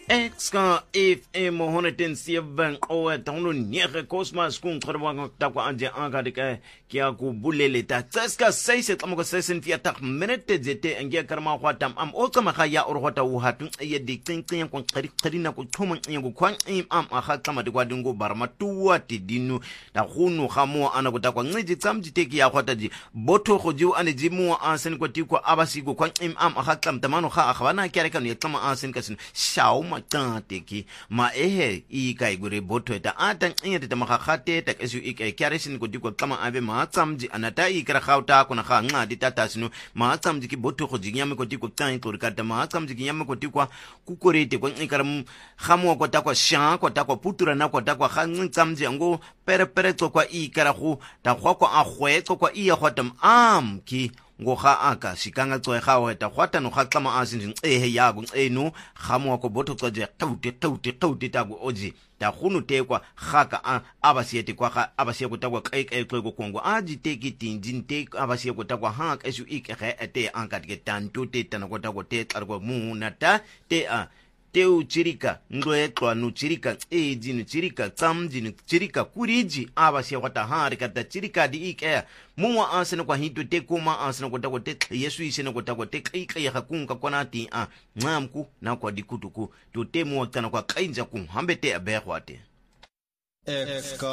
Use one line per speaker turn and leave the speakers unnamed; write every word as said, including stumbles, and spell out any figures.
Exka F M honderd seven o tano nege Cosmos kung kharwang takwa anje angadike kia ku bulele ta tseska seise tamo ko sesen fia tak minute zete ngia karma khwatam am okama khaya or khwata u hatun ye dik tin tin ko khari khari na ko thoma ngu khwan im am akha kama de kwa dingo barma tuwa tidinu da khunu khamo ana ko takwa ngiji tsamji teki ya khwata ji botho go ju ane jimu ansen ko tiko abasi ko khwan im am akha kam tamano kha akhwana kyare kan ye tama ansen kasin shao teki ma ehe I kai gure boto eta atan ingete ta makakate ta kesu ikai kyaresin ko diko kama ave ma tsamji anata ikra khauta kuna kha ngadi tata sinu ma tsamji ki boto ko jinyame ko diko tan ko rikata ma tsamji ki nyame ko diko kukorete ko ikaram khamo ko ta ko sha ko ta ko putura na ko ta ko kha tsamji ngo pere pere to ko ikara khu ta khwa ko a khwe to ko iya khotam am ki ngoga aka sikanga tsoe gawe ta gwata no ga tlama asin ehe ya go eno gamo ko botho tsoje qauti qauti qauti ta go oji ta khunu tekwa khaka abasiete kwa ga abasiye ko ta kwa kai kai ko kongo aji teki tinjin tek abasiye ko ta kwa ha ka su ik ge ete ankat ge tantu te tana ko ta ko te tsar go mu na ta te a teu chirika ndwe twa nu chirika e jinu chirika tsam jinu chirika kuriji abasiye ko ta ha rika ta chirika di ik muwa asene kwa hinto te kuma asene kwa tako te yesu isene kwa tako te kai kai hakunga kwa nati a ngamku na kwa dikutuku to te muwa tana kwa kainja kum hambe te abe khwate.